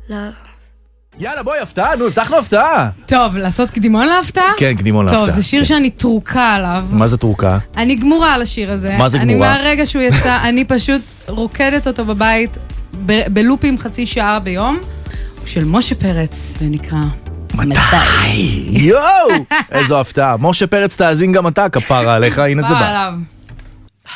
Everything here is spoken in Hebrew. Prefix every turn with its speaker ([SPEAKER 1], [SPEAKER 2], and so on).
[SPEAKER 1] love.
[SPEAKER 2] יאללה, בואי, הפתעה, נו, הבטחנו הפתעה.
[SPEAKER 3] טוב, לעשות קדימון להפתעה?
[SPEAKER 2] כן, קדימון להפתעה.
[SPEAKER 3] טוב, זה שיר שאני תרוקה עליו.
[SPEAKER 2] מה זה תרוקה?
[SPEAKER 3] אני גמורה על השיר הזה.
[SPEAKER 2] מה זה גמורה?
[SPEAKER 3] אני מהרגע שהוא יצא, אני פשוט רוקדת אותו בבית, בלופים חצי שעה ביום, של משה פרץ, ונקרא...
[SPEAKER 2] מתי? יואו! איזו הפתעה. משה פרץ תאזין גם אתה, כפרה עליך, הנה זה בא.